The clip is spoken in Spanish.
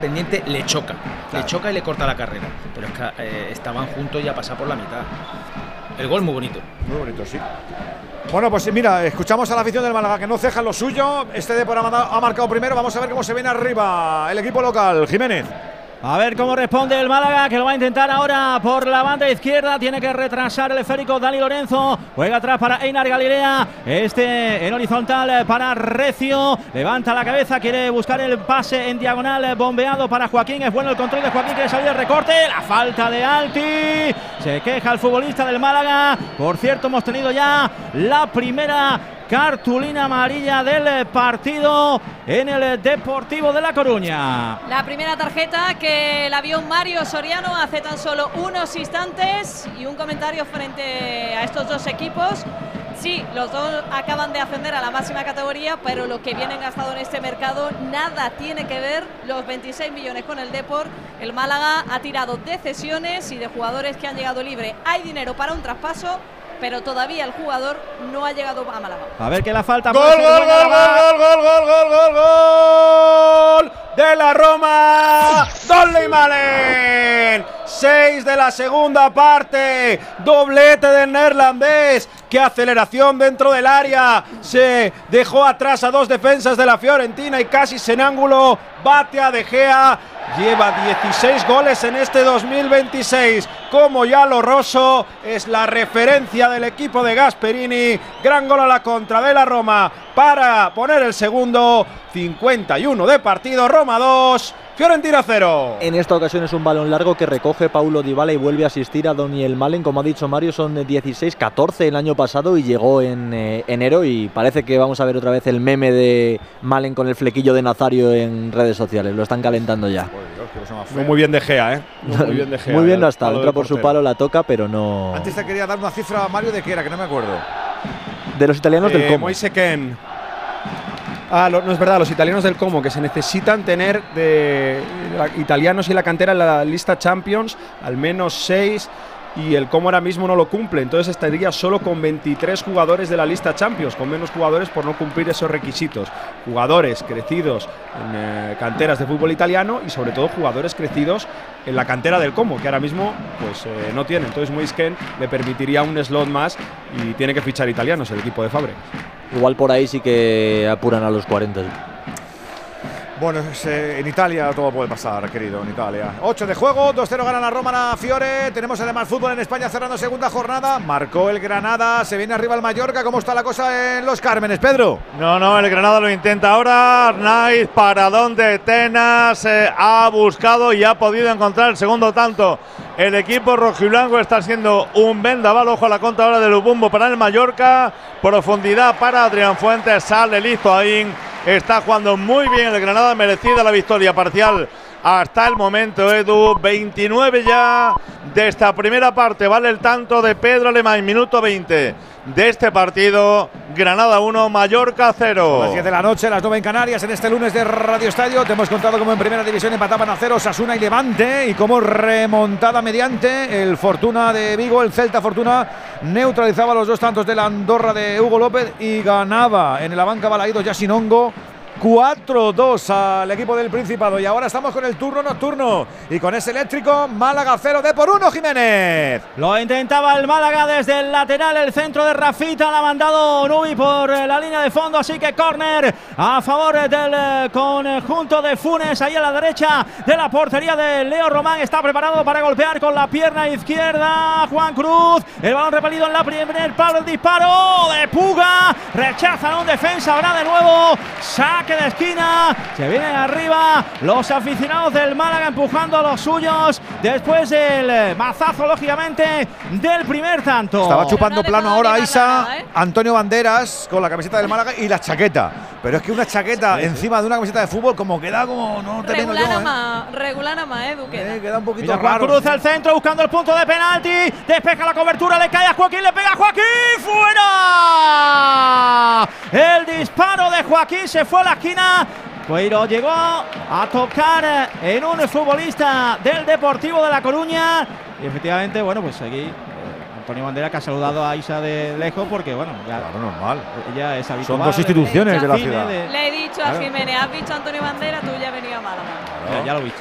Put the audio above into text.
Pendiente le choca, le choca y le corta la carrera, pero es que estaban juntos y ha pasado por la mitad. El gol muy bonito. Muy bonito, sí. Bueno, pues mira, escuchamos a la afición del Málaga que no ceja lo suyo. Este Depor ha marcado primero. Vamos a ver cómo se viene arriba el equipo local. Jiménez. A ver cómo responde el Málaga, que lo va a intentar ahora por la banda izquierda. Tiene que retrasar el esférico Dani Lorenzo. Juega atrás para Einar Galilea. En horizontal para Recio. Levanta la cabeza, quiere buscar el pase en diagonal bombeado para Joaquín. Es bueno el control de Joaquín, quiere salir el recorte. La falta de Alti. Se queja el futbolista del Málaga. Por cierto, hemos tenido ya la primera cartulina amarilla del partido en el Deportivo de La Coruña. La primera tarjeta que la vio Mario Soriano hace tan solo unos instantes, y un comentario frente a estos dos equipos. Sí, los dos acaban de ascender a la máxima categoría, pero lo que vienen gastado en este mercado nada tiene que ver los 26 millones con el Depor. El Málaga ha tirado de cesiones y de jugadores que han llegado libre. Hay dinero para un traspaso, pero todavía el jugador no ha llegado a Málaga. A ver qué la falta. ¡Gol, gol de la Roma! ¡Don Malen! 6 de la segunda parte. Doblete del neerlandés. ¡Qué aceleración dentro del área! Se dejó atrás a dos defensas de la Fiorentina y casi en ángulo bate a De Gea. Lleva 16 goles en este 2026. Como ya lo Rosso, es la referencia del equipo de Gasperini. Gran gol a la contra de la Roma para poner el segundo. 51 de partido, Roma 2, Fiorentina 0. En esta ocasión es un balón largo que recoge Paulo Dybala y vuelve a asistir a Daniel Malen. Como ha dicho Mario, son 16-14 el año pasado y llegó en enero, y parece que vamos a ver otra vez el meme de Malen con el flequillo de Nazario en redes sociales. Lo están calentando ya. Muy bien De Gea, ¿eh? Muy bien De Gea. Muy bien no está, entra por su palo, la toca, pero no. Antes te quería dar una cifra, Mario, de qué era, que no me acuerdo. De los italianos del Como. Moise Kean. No es verdad, los italianos del Como, que se necesitan tener de italianos y la cantera en la lista Champions, al menos 6, y el Como ahora mismo no lo cumple, entonces estaría solo con 23 jugadores de la lista Champions, con menos jugadores por no cumplir esos requisitos. Jugadores crecidos en canteras de fútbol italiano y sobre todo jugadores crecidos en la cantera del Como, que ahora mismo pues no tiene. Entonces Moise Kean le permitiría un slot más y tiene que fichar italianos el equipo de Fabre. Igual por ahí sí que apuran a los 40. Bueno, en Italia todo puede pasar, querido, en Italia. 8 de juego, 2-0 gana la Roma a Fiore. Tenemos además fútbol en España cerrando segunda jornada. Marcó el Granada, se viene arriba el Mallorca. ¿Cómo está la cosa en Los Cármenes, Pedro? No, el Granada lo intenta ahora. Arnaiz, paradón de Tenas, ha buscado y ha podido encontrar el segundo tanto. El equipo rojiblanco está haciendo un vendaval, ojo a la contra ahora de Lubumbo para el Mallorca. Profundidad para Adrián Fuentes, sale el Higuaín. Está jugando muy bien el Granada, merecida la victoria parcial hasta el momento, Edu. 29 ya de esta primera parte, vale el tanto de Pedro Alemán, minuto 20 de este partido. Granada 1, Mallorca 0. A las 10 de la noche, las 9 en Canarias, en este lunes de Radio Estadio. Te hemos contado cómo en primera división empataban a 0 Osasuna y Levante, y cómo remontada mediante el Fortuna de Vigo, el Celta Fortuna, neutralizaba los dos tantos de la Andorra de Hugo López y ganaba en la banca Balaídos Yasinongo 4-2 al equipo del Principado. Y ahora estamos con el turno nocturno y con ese eléctrico. Málaga 0, Depor 1, Jiménez. Lo intentaba el Málaga desde el lateral, el centro de Rafita, la ha mandado Nubi por la línea de fondo, así que córner a favor del conjunto de Funes, ahí a la derecha de la portería de Leo Román. Está preparado para golpear con la pierna izquierda Juan Cruz, el balón repelido en la primer palo, el disparo de Puga, rechaza a un defensa, habrá de nuevo saque de esquina, se vienen arriba los aficionados del Málaga empujando a los suyos después del mazazo, lógicamente, del primer tanto. Estaba chupando plano ahora Isa, Antonio Banderas con la camiseta del Málaga y la chaqueta, pero es que una chaqueta encima de una camiseta de fútbol como queda como no te vengo yo, regular nada más, Edu, queda un poquito Juan raro. Cruz al centro buscando el punto de penalti, despeja la cobertura, le cae a Joaquín, le pega a Joaquín, fuera. El disparo de Joaquín se fue a la esquina, pero llegó a tocar en un futbolista del Deportivo de La Coruña. Y efectivamente, bueno, pues aquí Antonio Bandera, que ha saludado a Isa de lejos porque, bueno, ya Claro, normal. ella es habitual. Son dos instituciones de la ciudad. Le he dicho a Jiménez, ¿has visto a Antonio Bandera? Tú ya has venido a Málaga. Ya lo he visto.